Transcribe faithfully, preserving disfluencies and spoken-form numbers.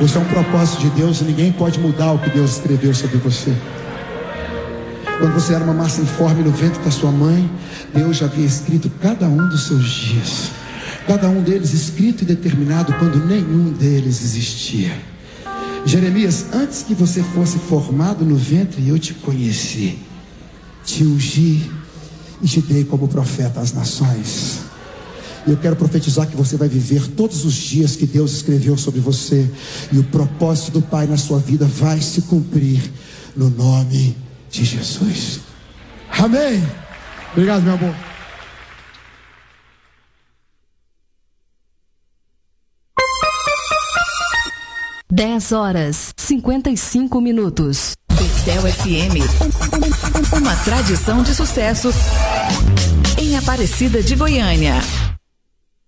Você é um propósito de Deus e ninguém pode mudar o que Deus escreveu sobre você. Quando você era uma massa informe no ventre da sua mãe, Deus já havia escrito cada um dos seus dias, cada um deles escrito e determinado quando nenhum deles existia. Jeremias, antes que você fosse formado no ventre, eu te conheci, te ungi e te dei como profeta às nações. E eu quero profetizar que você vai viver todos os dias que Deus escreveu sobre você, e o propósito do Pai na sua vida vai se cumprir no nome de Jesus. Amém. Obrigado, meu amor. dez horas, cinquenta e cinco minutos. Betel F M, uma tradição de sucesso em Aparecida de Goiânia.